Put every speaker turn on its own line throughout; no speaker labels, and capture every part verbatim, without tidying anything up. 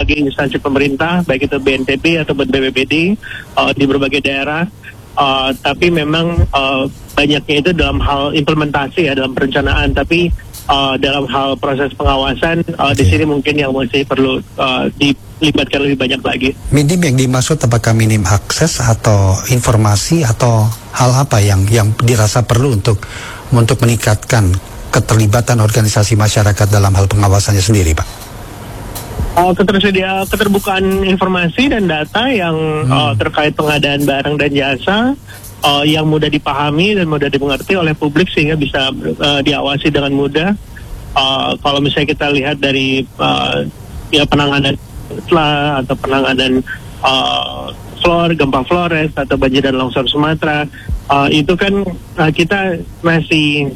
berbagai instansi pemerintah, baik itu B N P B atau B P B D uh, di berbagai daerah. Uh, tapi memang uh, banyaknya itu dalam hal implementasi ya, dalam perencanaan. Tapi uh, dalam hal proses pengawasan uh, okay. di sini mungkin yang masih perlu uh, dilibatkan lebih banyak lagi.
Minim yang dimaksud apakah minim akses atau informasi atau hal apa yang yang dirasa perlu untuk untuk meningkatkan keterlibatan organisasi masyarakat dalam hal pengawasannya sendiri, Pak?
Uh, ketersedia keterbukaan informasi dan data yang hmm. uh, terkait pengadaan barang dan jasa uh, yang mudah dipahami dan mudah dimengerti oleh publik sehingga bisa uh, diawasi dengan mudah. Uh, kalau misalnya kita lihat dari uh, ya penanganan setelah atau penanganan uh, flor, gempa Flores atau banjir dan longsor Sumatera, uh, itu kan uh, kita masih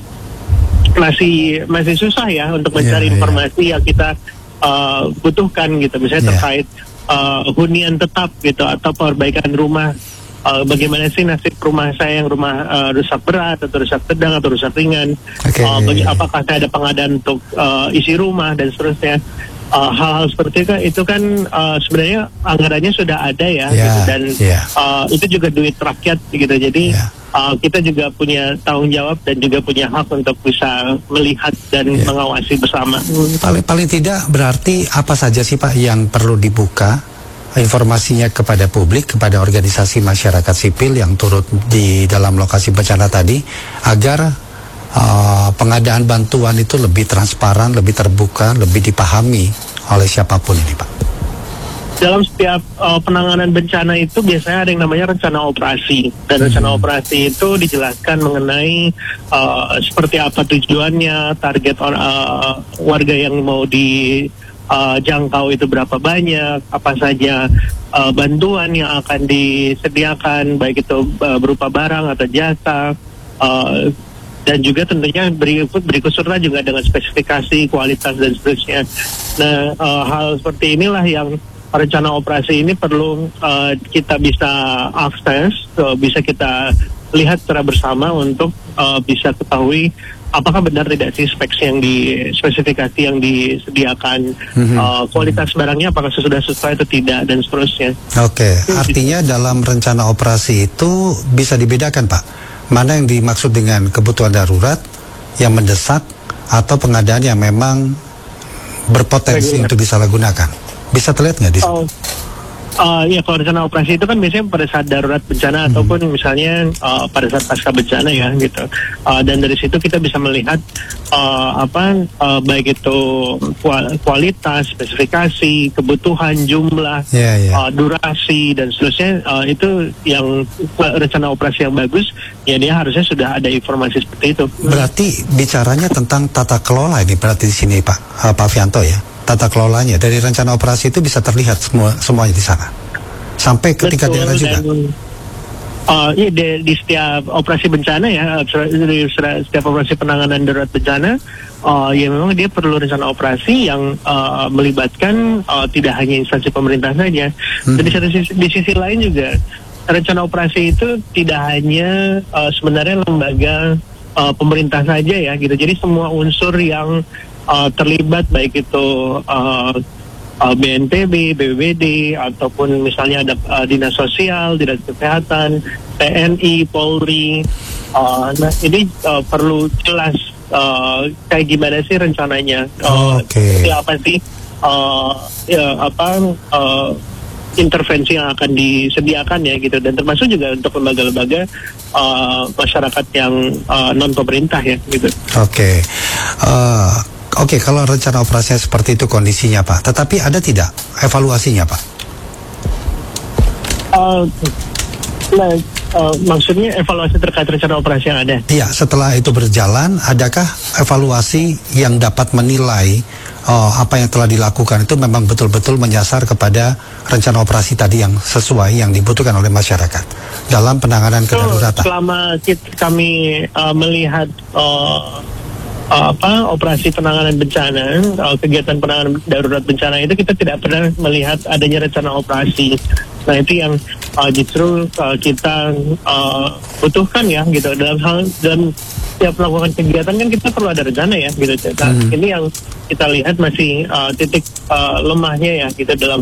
masih masih susah ya untuk mencari yeah, informasi yeah. yang kita Uh, butuhkan gitu, misalnya yeah. terkait uh, hunian tetap gitu atau perbaikan rumah, uh, bagaimana sih nasib rumah saya yang rumah uh, rusak berat atau rusak sedang atau rusak ringan, okay. uh, bagi, apakah saya ada pengadaan untuk uh, isi rumah dan seterusnya. Uh, hal-hal seperti itu, itu kan uh, sebenarnya anggarannya sudah ada ya,
yeah,
gitu, dan
yeah.
uh, itu juga duit rakyat gitu, jadi yeah. uh, kita juga punya tanggung jawab dan juga punya hak untuk bisa melihat dan yeah. mengawasi bersama.
Paling paling tidak berarti apa saja sih Pak yang perlu dibuka informasinya kepada publik, kepada organisasi masyarakat sipil yang turut di dalam lokasi bencana tadi, agar Uh, pengadaan bantuan itu lebih transparan, lebih terbuka, lebih dipahami oleh siapapun ini, Pak?
Dalam setiap uh, penanganan bencana itu biasanya ada yang namanya rencana operasi, dan hmm. rencana operasi itu dijelaskan mengenai uh, seperti apa tujuannya, target uh, warga yang mau dijangkau uh, itu berapa banyak, apa saja uh, bantuan yang akan disediakan, baik itu uh, berupa barang atau jasa. Uh, Dan juga tentunya berikut berikut serta juga dengan spesifikasi, kualitas dan seterusnya. Nah, uh, hal seperti inilah yang rencana operasi ini perlu uh, kita bisa akses, uh, bisa kita lihat secara bersama untuk uh, bisa ketahui apakah benar tidak sih speks yang di spesifikasi yang disediakan, mm-hmm. uh, kualitas barangnya apakah sudah sesuai atau tidak dan seterusnya.
Oke, okay. Artinya dalam rencana operasi itu bisa dibedakan, Pak, mana yang dimaksud dengan kebutuhan darurat yang mendesak atau pengadaan yang memang berpotensi Regular. untuk disalahgunakan. Bisa terlihat nggak di
oh. Uh, ya kalau rencana operasi itu kan biasanya pada saat darurat bencana hmm. ataupun misalnya uh, pada saat pasca bencana ya gitu. Uh, dan dari situ kita bisa melihat uh, apa uh, baik itu kualitas, spesifikasi, kebutuhan, jumlah, yeah, yeah. Uh, durasi dan seterusnya. Uh, itu yang rencana operasi yang bagus ya, dia harusnya sudah ada informasi seperti itu.
Berarti bicaranya tentang tata kelola ini berarti di sini Pak uh, Pak Fianto ya. Tata kelolanya dari rencana operasi itu bisa terlihat semua semuanya di sana sampai ketika daerah juga.
Uh, iya, di, di setiap operasi bencana ya, di setiap operasi penanganan darurat bencana, uh, ya memang dia perlu rencana operasi yang uh, melibatkan uh, tidak hanya instansi pemerintah saja. Hmm. Dan di satu sisi, di sisi lain juga rencana operasi itu tidak hanya uh, sebenarnya lembaga uh, pemerintah saja ya gitu. Jadi semua unsur yang Uh, terlibat baik itu uh, uh, B N P B, B P B D ataupun misalnya ada uh, dinas sosial, dinas kesehatan, T N I, Polri. Uh, nah ini uh, perlu jelas uh, kayak gimana sih rencananya, uh,
okay.
apa sih uh, ya apa uh, intervensi yang akan disediakan ya gitu, dan termasuk juga untuk lembaga-lembaga uh, masyarakat yang uh, non pemerintah ya gitu.
Oke. Okay. Uh... Oke, okay, kalau rencana operasinya seperti itu kondisinya Pak, tetapi ada tidak evaluasinya Pak?
Uh, nah, uh, maksudnya evaluasi terkait rencana operasi yang ada?
Iya, setelah itu berjalan, adakah evaluasi yang dapat menilai uh, apa yang telah dilakukan itu memang betul-betul menyasar kepada rencana operasi tadi yang sesuai yang dibutuhkan oleh masyarakat dalam penanganan kedaruratan?
Selama kita, kami uh, melihat uh, Uh, apa operasi penanganan bencana, uh, kegiatan penanganan darurat bencana itu kita tidak pernah melihat adanya rencana operasi. Nah itu yang uh, justru uh, kita uh, butuhkan ya gitu, dalam hal dalam setiap melakukan kegiatan kan kita perlu ada rencana ya gitu. Nah, hmm. ini yang kita lihat masih uh, titik uh, lemahnya ya gitu dalam